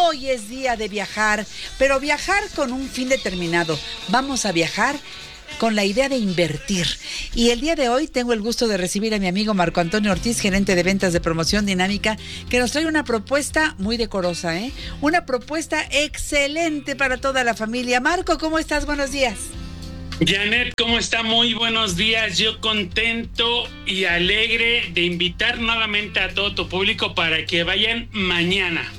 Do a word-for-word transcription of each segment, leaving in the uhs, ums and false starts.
Hoy es día de viajar, pero viajar con un fin determinado. Vamos a viajar con la idea de invertir. Y el día de hoy tengo el gusto de recibir a mi amigo Marco Antonio Ortiz, gerente de ventas de Promoción Dinámica, que nos trae una propuesta muy decorosa, ¿eh? Una propuesta excelente para toda la familia. Marco, ¿cómo estás? Buenos días. Janet, ¿cómo está? Muy buenos días. Yo contento y alegre de invitar nuevamente a todo tu público para que vayan mañana.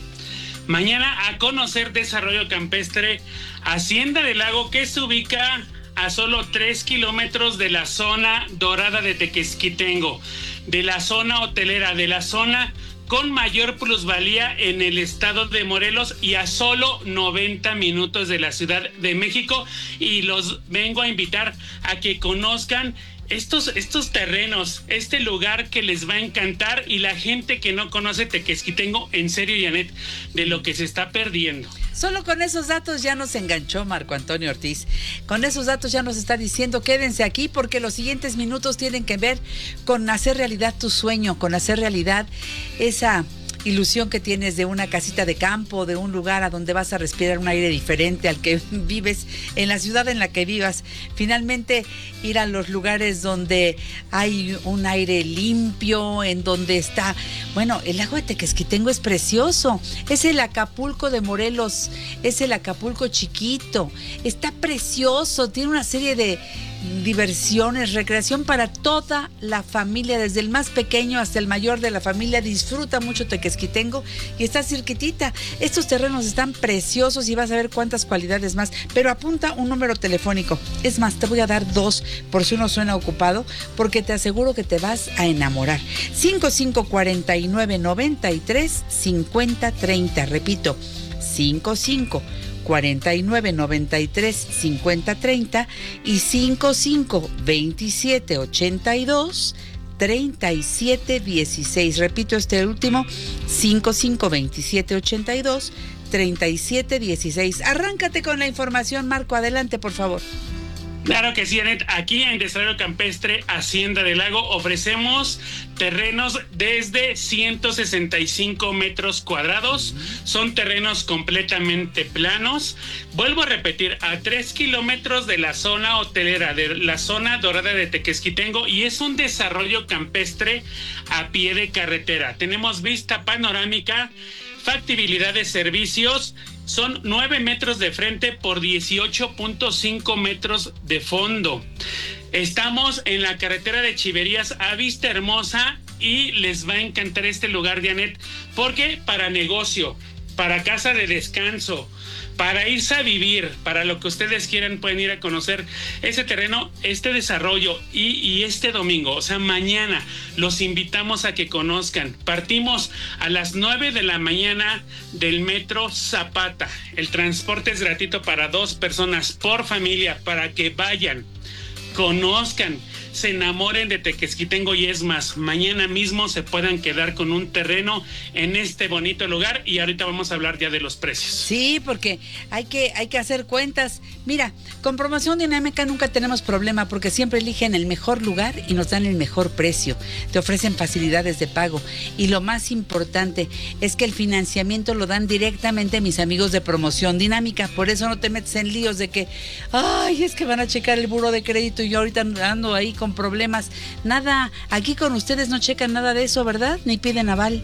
Mañana a conocer Desarrollo Campestre Hacienda del Lago, que se ubica a solo tres kilómetros de la zona dorada de Tequesquitengo, de la zona hotelera, de la zona con mayor plusvalía en el estado de Morelos y a solo noventa minutos de la Ciudad de México. Y los vengo a invitar a que conozcan estos, estos terrenos, este lugar que les va a encantar, y la gente que no conoce Tequesquitengo, en serio, Janet, de lo que se está perdiendo. Solo con esos datos ya nos enganchó Marco Antonio Ortiz. Con esos datos ya nos está diciendo, quédense aquí porque los siguientes minutos tienen que ver con hacer realidad tu sueño, con hacer realidad esa ilusión que tienes de una casita de campo, de un lugar a donde vas a respirar un aire diferente al que vives en la ciudad en la que vivas. Finalmente, ir a los lugares donde hay un aire limpio, en donde está, bueno, el lago de Tequesquitengo es precioso, es el Acapulco de Morelos, es el Acapulco chiquito, está precioso, tiene una serie de diversiones, recreación para toda la familia, desde el más pequeño hasta el mayor de la familia. Disfruta mucho Tequesquitengo y está cerquitita. Estos terrenos están preciosos y vas a ver cuántas cualidades más, pero apunta un número telefónico. Es más, te voy a dar dos por si uno suena ocupado, porque te aseguro que te vas a enamorar. cinco cinco cuatro nueve nueve tres cinco cero tres cero, repito, cinco cinco cuarenta y nueve, noventa y tres, cincuenta, treinta y cinco cinco veintisiete, ochenta y dos, treinta y siete dieciséis. Repito este último, cinco cinco veintisiete, ochenta y dos, treinta y siete dieciséis. Arráncate con la información, Marco, adelante, por favor. Claro que sí, Janet. Aquí en Desarrollo Campestre Hacienda del Lago ofrecemos terrenos desde ciento sesenta y cinco metros cuadrados. Son terrenos completamente planos. Vuelvo a repetir, a tres kilómetros de la zona hotelera, de la zona dorada de Tequesquitengo, y es un desarrollo campestre a pie de carretera. Tenemos vista panorámica, factibilidad de servicios. Son nueve metros de frente por dieciocho punto cinco metros de fondo. Estamos en la carretera de Chiverías a Vista Hermosa y les va a encantar este lugar, Janet, porque para negocio, para casa de descanso, para irse a vivir, para lo que ustedes quieran, pueden ir a conocer ese terreno, este desarrollo. Y, y este domingo, o sea, mañana, los invitamos a que conozcan. Partimos a las nueve de la mañana del Metro Zapata. El transporte es gratuito para dos personas por familia, para que vayan, conozcan, se enamoren de Tequesquitengo, y es más, mañana mismo se puedan quedar con un terreno en este bonito lugar. Y ahorita vamos a hablar ya de los precios. Sí, porque hay que, hay que hacer cuentas. Mira, con Promoción Dinámica nunca tenemos problema, porque siempre eligen el mejor lugar y nos dan el mejor precio. Te ofrecen facilidades de pago, y lo más importante es que el financiamiento lo dan directamente mis amigos de Promoción Dinámica. Por eso no te metes en líos de que, ay, es que van a checar el buro de crédito y yo ahorita ando ahí con problemas. Nada, aquí con ustedes no checan nada de eso, ¿verdad? Ni piden aval.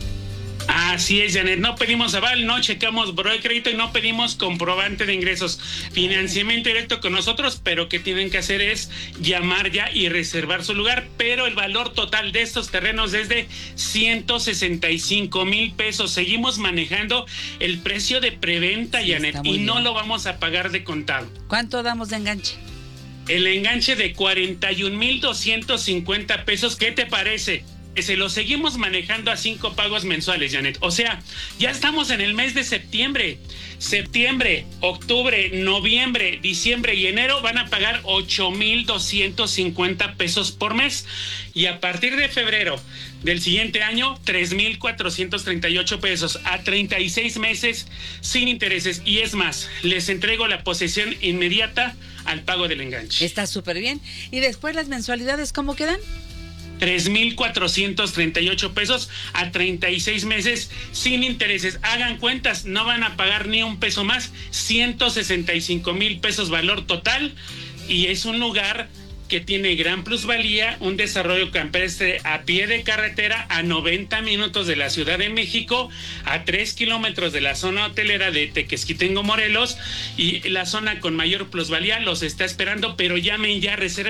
Así es, Janet, no pedimos aval, no checamos buro de crédito y no pedimos comprobante de ingresos. Financiamiento directo con nosotros, pero que tienen que hacer es llamar ya y reservar su lugar. Pero el valor total de estos terrenos es de ciento sesenta y cinco mil pesos. Seguimos manejando el precio de preventa, sí, Janet, y no bien. Lo vamos a pagar de contado. ¿Cuánto damos de enganche? El enganche de cuarenta y un mil doscientos cincuenta pesos. ¿Qué te parece? Se lo seguimos manejando a cinco pagos mensuales, Janet. O sea, ya estamos en el mes de septiembre. Septiembre, octubre, noviembre, diciembre y enero van a pagar ocho mil doscientos cincuenta pesos por mes. Y a partir de febrero del siguiente año, tres mil cuatrocientos treinta y ocho pesos a treinta y seis meses sin intereses. Y es más, les entrego la posesión inmediata al pago del enganche. Está súper bien. ¿Y después las mensualidades cómo quedan? tres mil cuatrocientos treinta y ocho pesos a treinta y seis meses sin intereses. Hagan cuentas, no van a pagar ni un peso más, ciento sesenta y cinco mil pesos valor total, y es un lugar que tiene gran plusvalía, un desarrollo campestre a pie de carretera a noventa minutos de la Ciudad de México, a tres kilómetros de la zona hotelera de Tequesquitengo, Morelos, y la zona con mayor plusvalía los está esperando, pero llamen ya, reserven